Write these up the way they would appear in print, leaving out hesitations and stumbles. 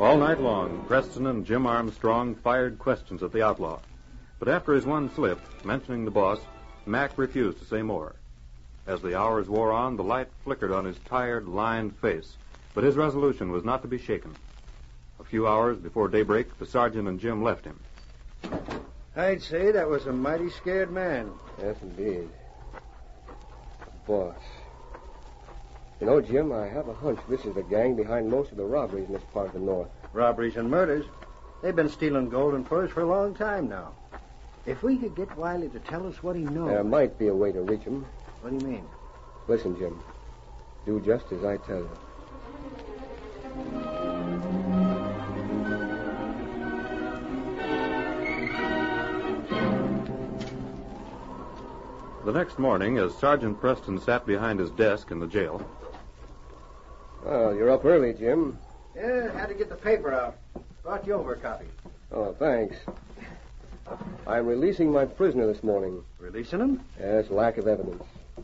All night long, Preston and Jim Armstrong fired questions at the outlaw. But after his one slip, mentioning the boss, Mac refused to say more. As the hours wore on, the light flickered on his tired, lined face, but his resolution was not to be shaken. A few hours before daybreak, the sergeant and Jim left him. I'd say that was a mighty scared man. Yes, indeed. Boss. You know, Jim, I have a hunch this is the gang behind most of the robberies in this part of the North. Robberies and murders. They've been stealing gold and furs for a long time now. If we could get Wiley to tell us what he knows... There might be a way to reach him. What do you mean? Listen, Jim. Do just as I tell you. The next morning, as Sergeant Preston sat behind his desk in the jail... Well, you're up early, Jim. Yeah, had to get the paper out. Brought you over a copy. Oh, thanks. I'm releasing my prisoner this morning. Releasing him? Yes, lack of evidence.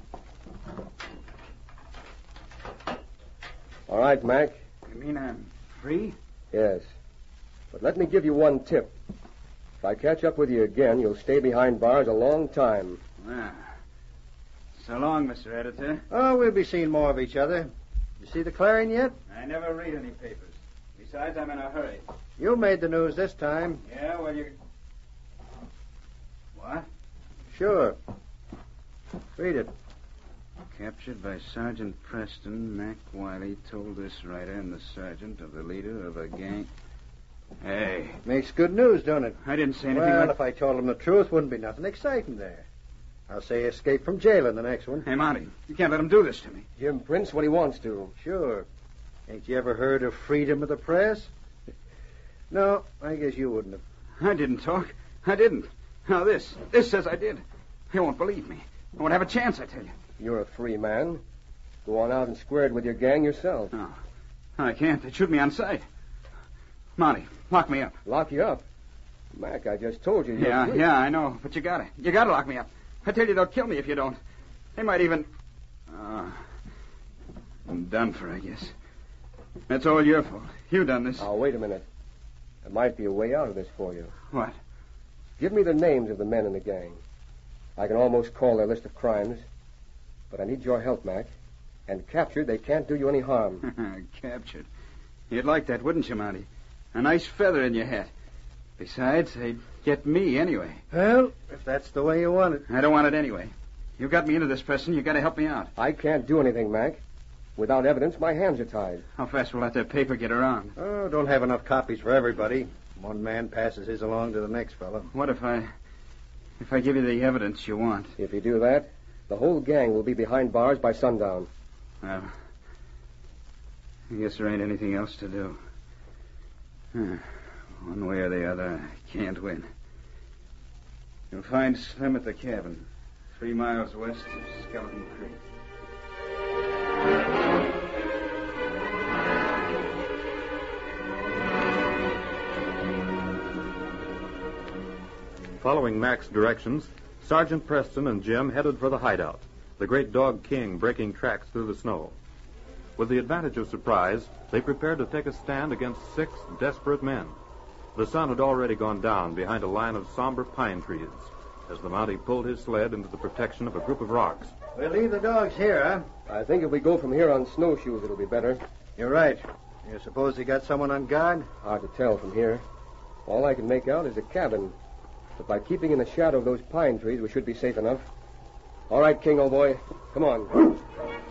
All right, Mac. You mean I'm free? Yes. But let me give you one tip. If I catch up with you again, you'll stay behind bars a long time. Well, so long, Mr. Editor. Oh, we'll be seeing more of each other. You see the Clarion yet? I never read any papers. Besides, I'm in a hurry. You made the news this time. Yeah, well, you... What? Sure. Read it. Captured by Sergeant Preston, Mac Wiley told this writer and the sergeant of the leader of a gang... Hey. Makes good news, don't it? I didn't say anything Well, like... if I told him the truth, wouldn't be nothing exciting there. I'll say escape from jail in the next one. Hey, Monty, you can't let him do this to me. Jim Prince what he wants to. Sure. Ain't you ever heard of freedom of the press? No, I guess you wouldn't have. I didn't talk. I didn't. Now this says I did. You won't believe me. I won't have a chance, I tell you. You're a free man. Go on out and square it with your gang yourself. No, I can't. They'd shoot me on sight. Monty, lock me up. Lock you up? Mac, I just told you you're free. Yeah, I know. But you gotta lock me up. I tell you, they'll kill me if you don't. They might even... I'm done for, I guess. That's all your fault. You done this. Now, wait a minute. There might be a way out of this for you. What? Give me the names of the men in the gang. I can almost call their list of crimes. But I need your help, Mac. And captured, they can't do you any harm. Captured. You'd like that, wouldn't you, Monty? A nice feather in your hat. Besides, they'd get me anyway. Well, if that's the way you want it. I don't want it anyway. You got me into this, Preston. You got to help me out. I can't do anything, Mac. Without evidence, my hands are tied. How fast will that paper get around? Oh, don't have enough copies for everybody. One man passes his along to the next fellow. What if I give you the evidence you want? If you do that, the whole gang will be behind bars by sundown. Well, I guess there ain't anything else to do. One way or the other, I can't win. You'll find Slim at the cabin, 3 miles west of Skeleton Creek. Following Mac's directions, Sergeant Preston and Jim headed for the hideout, the great dog King breaking tracks through the snow. With the advantage of surprise, they prepared to take a stand against 6 desperate men. The sun had already gone down behind a line of somber pine trees as the Mountie pulled his sled into the protection of a group of rocks. We'll leave the dogs here, huh? I think if we go from here on snowshoes, it'll be better. You're right. You suppose they got someone on guard? Hard to tell from here. All I can make out is a cabin. But by keeping in the shadow of those pine trees, we should be safe enough. All right, King, old boy. Come on.